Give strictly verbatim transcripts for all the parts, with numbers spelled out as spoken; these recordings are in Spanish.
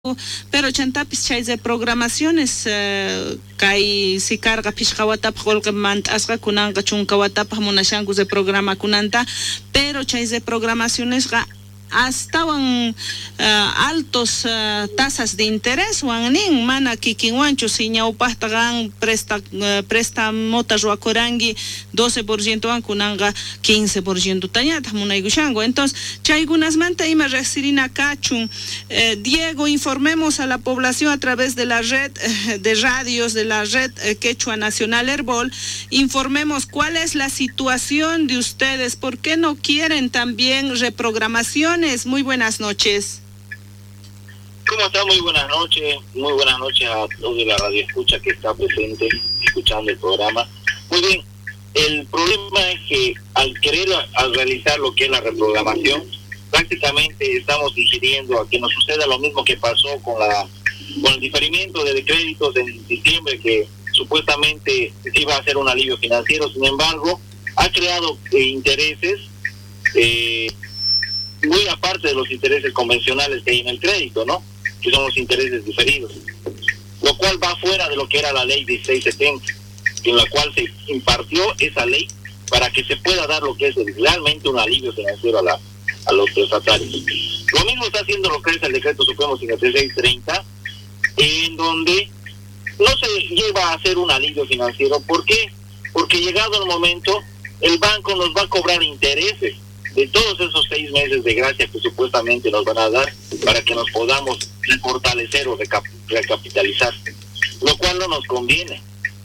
Pero chantapis chay de programaciones eh, kay si carga pishqawatapaq qullqimanta kunanqa chunkawatapaq munashanku de programa kunanta, pero chay de programaciones ga astawan uh, altos uh, tasas de interés wan nin mana kikinwanchu si ñawpaqtagan presta uh, prestamota ruwakuranki doce por ciento wan kunanga quince por ciento tañata munaygushanku. Entonces chaykunasmanta ima riqsirina kachun. eh, Diego, informemos a la población a través de la red eh, de radios de la red eh, Quechua Nacional Herbol. Informemos cuál es la situación de ustedes, por qué no quieren también reprogramación. Muy buenas noches. ¿Cómo está? Muy buenas noches. Muy buenas noches a todos de la radio escucha que está presente, escuchando el programa. Muy bien, el problema es que al querer al realizar lo que es la reprogramación, prácticamente estamos ingiriendo a que nos suceda lo mismo que pasó con la con el diferimiento de créditos en diciembre, que supuestamente iba a ser un alivio financiero. Sin embargo, ha creado eh, intereses eh, muy aparte de los intereses convencionales que hay en el crédito, ¿no? Que son los intereses diferidos, lo cual va fuera de lo que era la ley dieciséis setenta, en la cual se impartió esa ley para que se pueda dar lo que es realmente un alivio financiero a, la, a los prestatarios. Lo mismo está haciendo lo que es el decreto supremo cincuenta y seis treinta, en donde no se lleva a hacer un alivio financiero. ¿Por qué? Porque llegado el momento, el banco nos va a cobrar intereses de todos esos seis meses de gracia que supuestamente nos van a dar para que nos podamos fortalecer o recap recapitalizar, lo cual no nos conviene.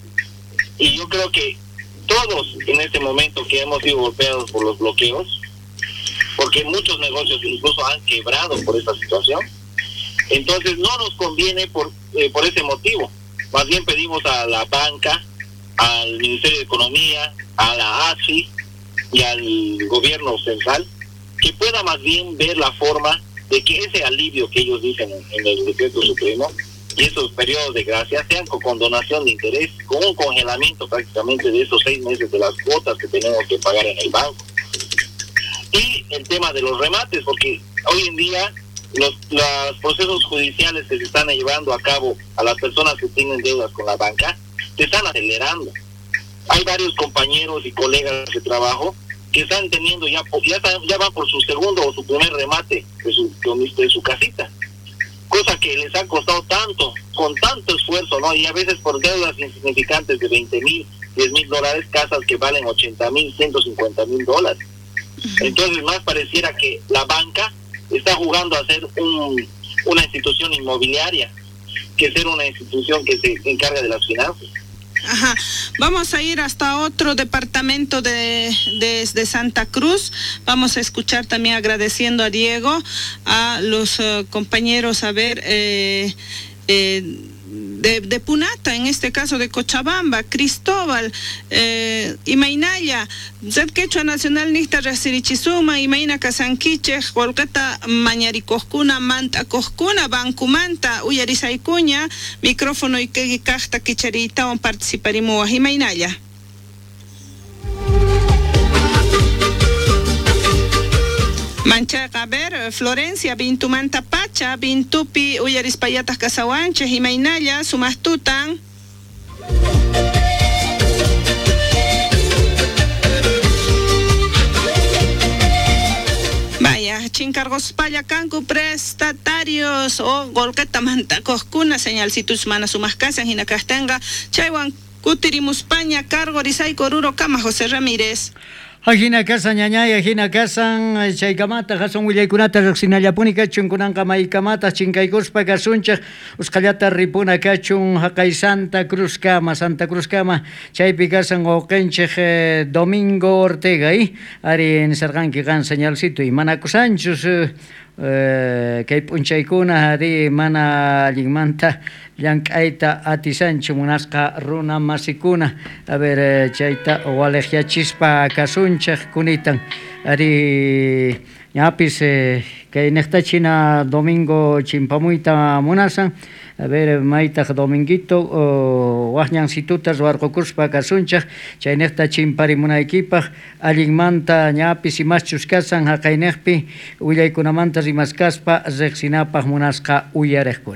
Y yo creo que todos en este momento que hemos sido golpeados por los bloqueos, porque muchos negocios incluso han quebrado por esta situación, entonces no nos conviene por, eh, por ese motivo. Más bien pedimos a la banca, al Ministerio de Economía, a la A S I y al gobierno central, que pueda más bien ver la forma de que ese alivio que ellos dicen en, en el decreto supremo y esos periodos de gracia sean con condonación de interés, con un congelamiento prácticamente de esos seis meses de las cuotas que tenemos que pagar en el banco. Y el tema de los remates, porque hoy en día los, los procesos judiciales que se están llevando a cabo a las personas que tienen deudas con la banca se están acelerando. Hay varios compañeros y colegas de trabajo que están teniendo ya, ya, ya van por su segundo o su primer remate de su, de su casita, cosa que les ha costado tanto, con tanto esfuerzo, ¿no? Y a veces por deudas insignificantes de veinte mil, diez mil dólares, casas que valen ochenta mil, ciento cincuenta mil dólares. Entonces más pareciera que la banca está jugando a ser un, una institución inmobiliaria que ser una institución que se encarga de las finanzas. Ajá. Vamos a ir hasta otro departamento de, de, de Santa Cruz. Vamos a escuchar también, agradeciendo a Diego, a los uh, compañeros, a ver, eh, eh, de, de Punata, en este caso de Cochabamba, Cristóbal, eh, Imaynaya, Zed Quechua Nacional Nista Rasirichisuma, Imayna Casanquiche, Holgata Mañaricoscuna, Manta Coscuna, Banco Manta, Uyarisaycuña, micrófono y que casta Quicharita, on participarimos, Imaynaya. Mancha, a ver, Florencia, Bintu Manta Pacha, Bintupi, Uyarispayatas Casawanches, Imaynaya, Sumastutan. Vaya, Chincargos Payacancu, prestatarios, o Golgata Manta Coscuna, señalcitus mana sumas casas, Hinacastenga, Chaywan, Cutirimus Paña, Cargo, Rizay, Coruro, Cama, José Ramírez. Ajina kasan ñañay, ajina kasan chaykamata, jason willaykunata riqsinallapuni kachun kunanqa maykamata chinkaykuspa kasunchaq usqallata ripuna kachun haqay Santa Cruz kama, Santa Cruz kama, chaypi kasan wawqinchik eh, Domingo Ortega, y ari nisarqanki kan señalcito y manakusanchus eh, kay p'unchaykuna ari mana allinmanta llank'ayta atisanchu munasqa runa masikuna, a ver eh, chayta waleqyachispa kasunchaq kunitan ari ñapis eh, kay nextachina domingo chimpamuita munasan a ver maytaj dominguito o wahñan situtas warqukuspa kasunchaq chay nexta chimpari munaykipaj allinmanta ñapis imachus kasan haqaynejpi willaykunamanta rimaskaspa riqsinapaj munasqa uyariqkuna.